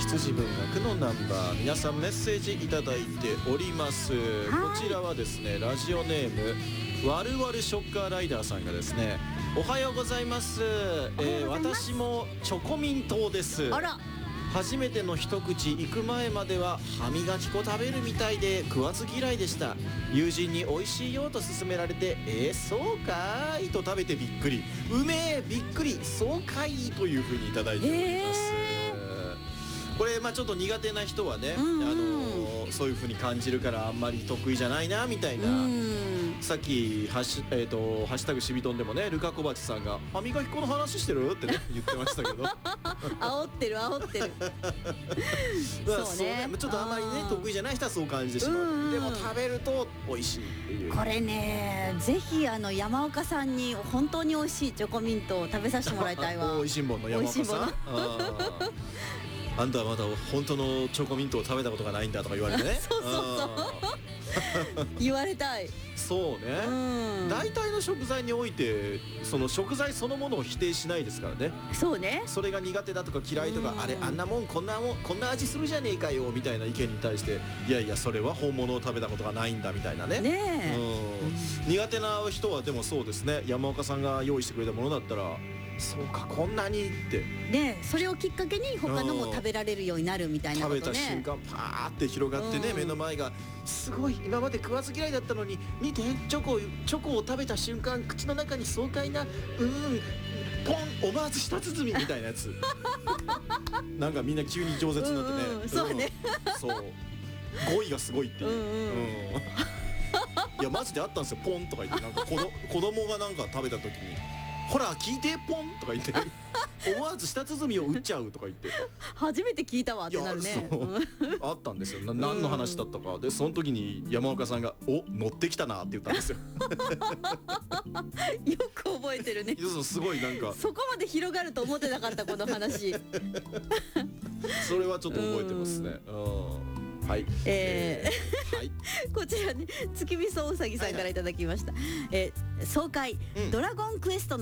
羊文学のナンバー、皆さんメッセージいただいております。こちらはですね、ラジオネームわるわるショッカーライダーさんがですね、おはようございます、私もチョコミン党です。 あら、 初めての一口行く前までは歯磨き粉食べるみたいで食わず嫌いでした。友人に美味しいよと勧められてそうかいと食べてびっくり、うめえびっくりそうかいというふうにいただいております。これちょっと苦手な人はね、そういう風に感じるからあんまり得意じゃないなみたいな。さっきハッシュタグしびとんでもね、ルカ小鉢さんが歯磨き粉の話してるってね言ってましたけど煽ってるそうね、ちょっとあんまりね得意じゃない人はそう感じてしまう。でも食べると美味しいっていう。 これね、ぜひ山岡さんに本当に美味しいチョコミントを食べさせてもらいたいわ。 美味しんぼの山岡さんあんたはまだ本当のチョコミントを食べたことがないんだとか言われてね言われたい。 そうね、大体の食材においてその食材そのものを否定しないですからね。 そうね、 それが苦手だとか嫌いとか、あれあんなもんこんな味するじゃねえかよみたいな意見に対して、いやいやそれは本物を食べたことがないんだみたいなね。苦手な人はでもそうですね、山岡さんが用意してくれたものだったら、そうかこんなにってね、それをきっかけに他のも食べられるようになるみたいなことね。 食べた瞬間パーって広がってね、目の前がすごい、今まで食わず嫌いだったのに見て、チョコを食べた瞬間口の中に爽快なポン思わず舌鼓みたいなやつなんかみんな急に饒舌になってね、 そうね、 そう語彙がすごいっていういやマジであったんですよ、ポンとか言って、なんか子供がなんか食べた時にほら聞いてポンとか言って思わず舌鼓を打っちゃうとか言って初めて聞いたわってなるね。 あったんですよ。何の話だったかで、その時に山岡さんが乗ってきたなって言ったんですよよく覚えてるね。 すごいなんかそこまで広がると思ってなかった、この話それはちょっと覚えてますね。はい、 こちらね、月見そううさぎさんからいただきました。爽快、ドラゴンクエストの